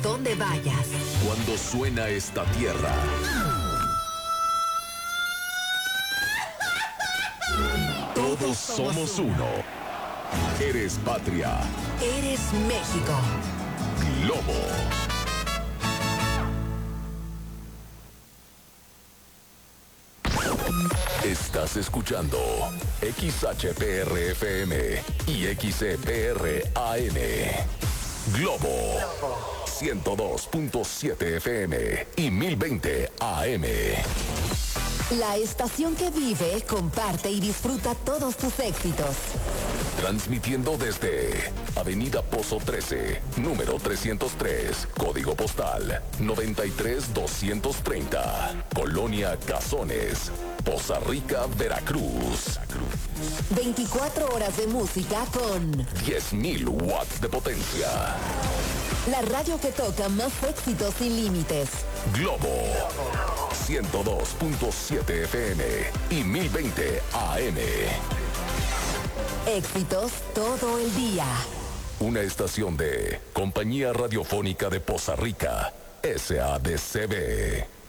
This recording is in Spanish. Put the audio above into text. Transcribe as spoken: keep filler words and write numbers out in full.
donde vayas. Cuando suena esta tierra, todos somos uno. Eres patria. Eres México. Globo. Estás escuchando X H P R F M y X E P R A N. Globo ciento dos punto siete F M y mil veinte A M. La estación que vive, comparte y disfruta todos tus éxitos. Transmitiendo desde Avenida Pozo trece, número trescientos tres, código postal noventa y tres doscientos treinta, Colonia Cazones, Poza Rica, Veracruz. veinticuatro horas de música con diez mil watts de potencia. La radio que toca más éxitos sin límites. Globo ciento dos punto siete F M y mil veinte A M. Éxitos todo el día. Una estación de Compañía Radiofónica de Poza Rica, S A D C B.